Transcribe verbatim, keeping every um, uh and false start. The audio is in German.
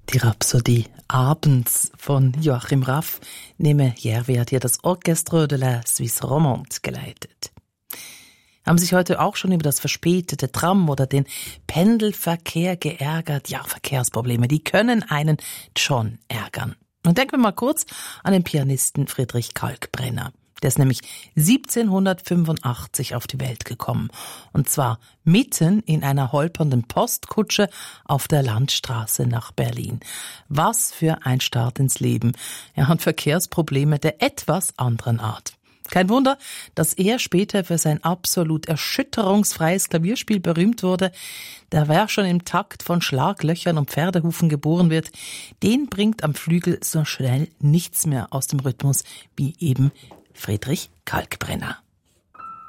Die Rhapsodie abends von Joachim Raff nehme Järvi hat hier das Orchestre de la Suisse Romande geleitet. Haben sich heute auch schon über das verspätete Tram oder den Pendelverkehr geärgert? Ja, Verkehrsprobleme, die können einen schon ärgern. Und denken wir mal kurz an den Pianisten Friedrich Kalkbrenner. Der ist nämlich siebzehnhundertfünfundachtzig auf die Welt gekommen. Und zwar mitten in einer holpernden Postkutsche auf der Landstraße nach Berlin. Was für ein Start ins Leben. Ja, und Verkehrsprobleme der etwas anderen Art. Kein Wunder, dass er später für sein absolut erschütterungsfreies Klavierspiel berühmt wurde. Der wer schon im Takt von Schlaglöchern und Pferdehufen geboren wird, den bringt am Flügel so schnell nichts mehr aus dem Rhythmus wie eben Friedrich Kalkbrenner.